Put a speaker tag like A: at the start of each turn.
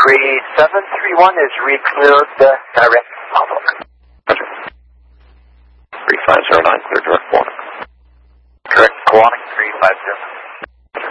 A: 3731 is re-cleared direct outlook.
B: 3509, clear direct Quantic.
A: Direct Quantic 350.